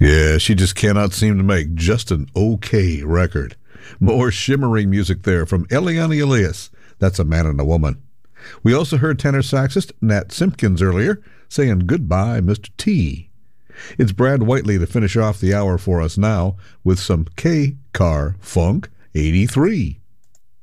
Yeah, she just cannot seem to make just an okay record. More shimmering music there from Eliane Elias. That's A Man and a Woman. We also heard tenor saxist Nat Simpkins earlier saying goodbye, Mr. T. It's Brad Whiteley to finish off the hour for us now with some K-Car Funk 83.